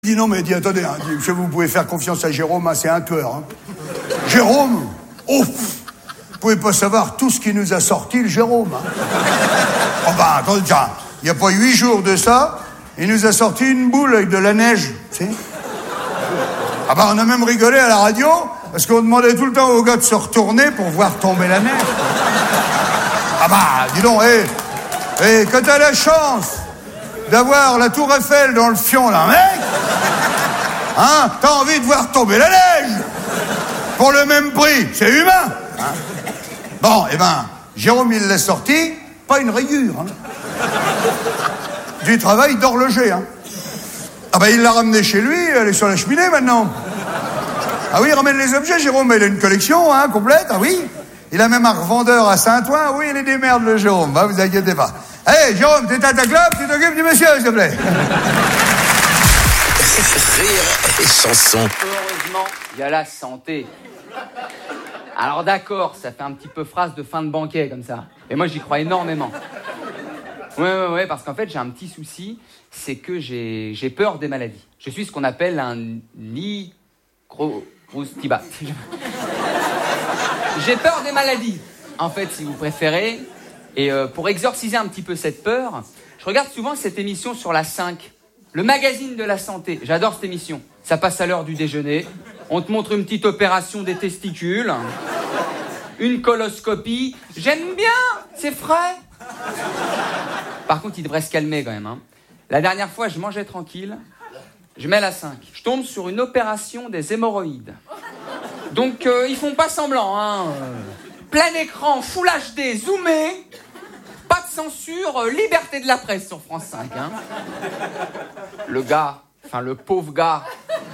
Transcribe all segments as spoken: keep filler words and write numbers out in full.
Il dit non, mais il dit attendez, hein, dit, vous pouvez faire confiance à Jérôme, hein, c'est un tueur. Hein. Jérôme, ouf, vous pouvez pas savoir tout ce qui nous a sorti le Jérôme. Hein. Oh bah attendez, tiens, il n'y a pas huit jours de ça, il nous a sorti une boule avec de la neige, tu sais. Ah bah on a même rigolé à la radio, parce qu'on demandait tout le temps aux gars de se retourner pour voir tomber la neige. Ah bah, dis donc, hé, hey, hey, quand t'as la chance d'avoir la tour Eiffel dans le fion d'un mec, hein, t'as envie de voir tomber la neige pour le même prix, c'est humain. Hein. Bon, eh ben, Jérôme, il l'a sorti, pas une rayure. Hein. Du travail d'horloger. Hein. Ah ben, il l'a ramené chez lui, elle est sur la cheminée maintenant. Ah oui, il ramène les objets, Jérôme, il a une collection, hein, complète, ah oui. Il a même un revendeur à Saint-Ouen, oui, il est des merdes, le Jérôme, bah, vous inquiétez pas. Hé, hey, Jérôme, t'es à ta clope, tu t'occupes du monsieur, s'il te plaît. Rire et chanson. Heureusement, il y a la santé. Alors d'accord, ça fait un petit peu phrase de fin de banquet, comme ça. Et moi, j'y crois énormément. Ouais, ouais, ouais, parce qu'en fait, j'ai un petit souci, c'est que j'ai, j'ai peur des maladies. Je suis ce qu'on appelle un licroustibat. J'ai peur des maladies, en fait, si vous préférez. Et euh, pour exorciser un petit peu cette peur, je regarde souvent cette émission sur la cinq, le magazine de la santé. J'adore cette émission. Ça passe à l'heure du déjeuner. On te montre une petite opération des testicules, une coloscopie. J'aime bien, c'est frais. Par contre, il devrait se calmer quand même. Hein. La dernière fois, je mangeais tranquille. Je mets la cinq. Je tombe sur une opération des hémorroïdes. Donc, euh, ils font pas semblant, hein. Plein écran, full H D, zoomé. Pas de censure, euh, liberté de la presse sur France cinq, hein. Le gars, enfin le pauvre gars,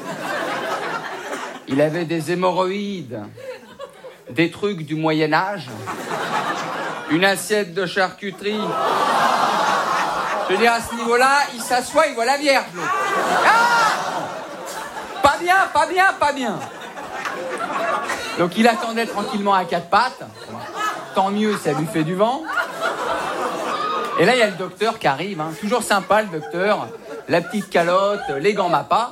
il avait des hémorroïdes, des trucs du Moyen-Âge, une assiette de charcuterie. Je veux dire, à ce niveau-là, il s'assoit, il voit la Vierge. Ah, pas bien, pas bien, pas bien. Donc il attendait tranquillement à quatre pattes. Tant mieux, ça lui fait du vent. Et là, il y a le docteur qui arrive. Hein. Toujours sympa, le docteur. La petite calotte, les gants Mappa.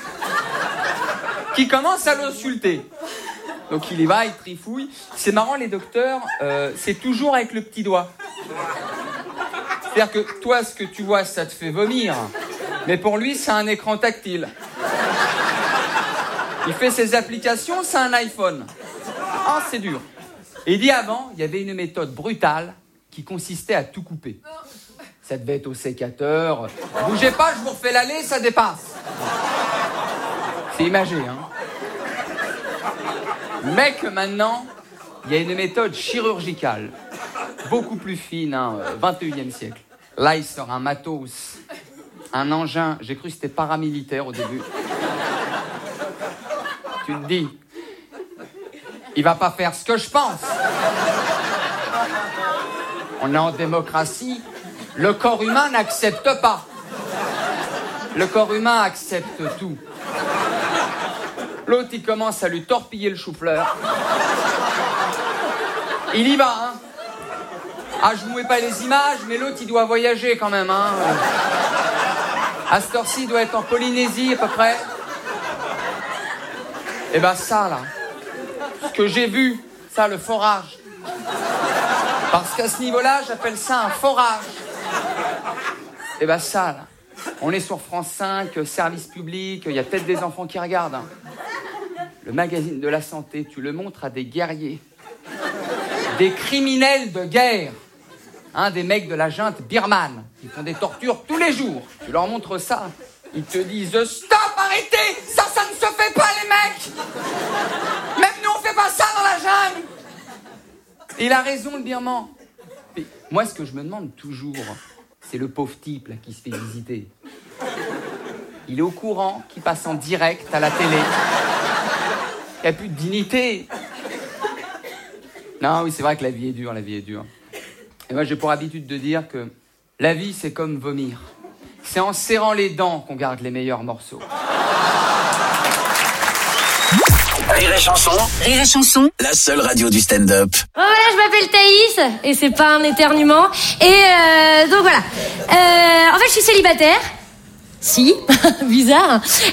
Qui commence à l'insulter. Donc il y va, il trifouille. C'est marrant, les docteurs, euh, c'est toujours avec le petit doigt. C'est-à-dire que toi, ce que tu vois, ça te fait vomir. Mais pour lui, c'est un écran tactile. Il fait ses applications, c'est un iPhone. Ah, c'est dur. Et il dit avant, il y avait une méthode brutale qui consistait à tout couper. Ça devait être au sécateur. Bougez pas, je vous refais l'aller, ça dépasse. C'est imagé, hein. Mais que maintenant, il y a une méthode chirurgicale, beaucoup plus fine, hein, vingt et unième siècle. Là, il sort un matos, un engin. J'ai cru que c'était paramilitaire au début. Tu te dis, il va pas faire ce que je pense. On est en démocratie. Le corps humain n'accepte pas. Le corps humain accepte tout. L'autre, il commence à lui torpiller le chou-fleur. Il y va, hein. Ah, je ne mouais pas les images, mais l'autre, il doit voyager quand même, hein. À cette heure-ci, il doit être en Polynésie, à peu près. Et ben ça, là, ce que j'ai vu, ça, le forage. Parce qu'à ce niveau-là, j'appelle ça un forage. Et ben ça, là, on est sur France cinq, service public, il y a peut-être des enfants qui regardent. Hein. Le magazine de la santé, tu le montres à des guerriers, des criminels de guerre, hein, des mecs de la junte birmane, qui font des tortures tous les jours. Tu leur montres ça, ils te disent « Stop, arrêtez, ça, ça ne se fait pas, les mecs. Même nous, on fait pas ça dans la jungle. » Il a raison, le birman. Et moi, ce que je me demande toujours, c'est le pauvre type là, qui se fait visiter. Il est au courant qu'il passe en direct à la télé. Il n'y a plus de dignité. Non, oui, c'est vrai que la vie est dure, la vie est dure. Et moi, j'ai pour habitude de dire que la vie, c'est comme vomir. C'est en serrant les dents qu'on garde les meilleurs morceaux. Rire et chanson. Rire et chanson. La seule radio du stand-up. Bon, voilà, je m'appelle Thaïs, et c'est pas un éternuement. Et euh, donc voilà. Euh, en fait, je suis célibataire. Si, bizarre.